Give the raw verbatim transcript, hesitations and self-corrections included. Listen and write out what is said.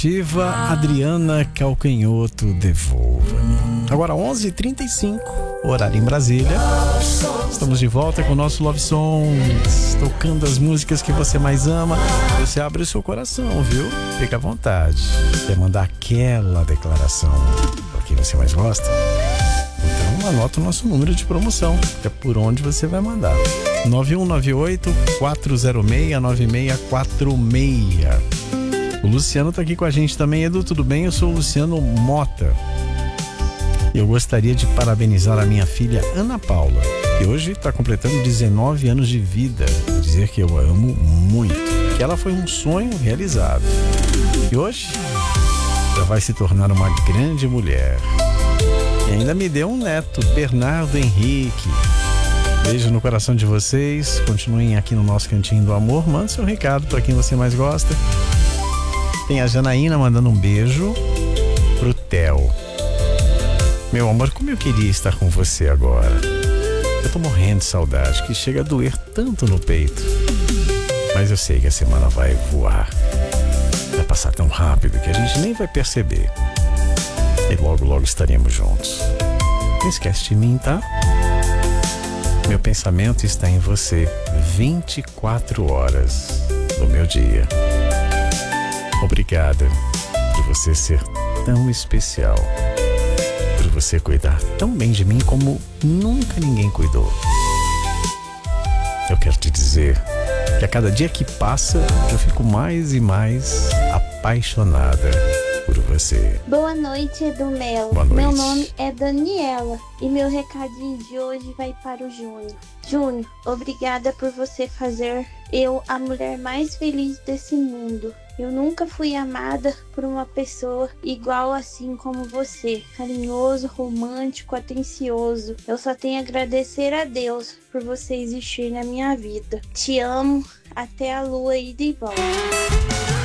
Ativa Adriana Calcanhoto, Devolva-me. Agora onze e trinta e cinco, horário em Brasília. Estamos de volta com o nosso Love Songs, tocando as músicas que você mais ama. Você abre o seu coração, viu? Fica à vontade. Quer mandar aquela declaração para quem você mais gosta? Então anota o nosso número de promoção, que é por onde você vai mandar. nove um nove oito, quatro zero seis, nove seis quatro seis. O Luciano tá aqui com a gente também. Edu, tudo bem? Eu sou o Luciano Mota. Eu gostaria de parabenizar a minha filha Ana Paula, que hoje está completando dezenove anos de vida. E dizer que eu amo muito, que ela foi um sonho realizado. E hoje já vai se tornar uma grande mulher. E ainda me deu um neto, Bernardo Henrique. Beijo no coração de vocês. Continuem aqui no nosso Cantinho do Amor. Manda seu recado para quem você mais gosta. Tem a Janaína mandando um beijo pro Theo. Meu amor, como eu queria estar com você agora. Eu tô morrendo de saudade, que chega a doer tanto no peito. Mas eu sei que a semana vai voar. Vai passar tão rápido que a gente nem vai perceber. E logo, logo estaremos juntos. Não esquece de mim, tá? Meu pensamento está em você vinte e quatro horas do meu dia. Obrigada por você ser tão especial, por você cuidar tão bem de mim como nunca ninguém cuidou. Eu quero te dizer que a cada dia que passa eu fico mais e mais apaixonada por você. Boa noite, Edu Melo. Boa noite. Meu nome é Daniela e meu recadinho de hoje vai para o Júnior. Júnior, obrigada por você fazer eu a mulher mais feliz desse mundo. Eu nunca fui amada por uma pessoa igual assim como você. Carinhoso, romântico, atencioso. Eu só tenho a agradecer a Deus por você existir na minha vida. Te amo até a lua ir de volta.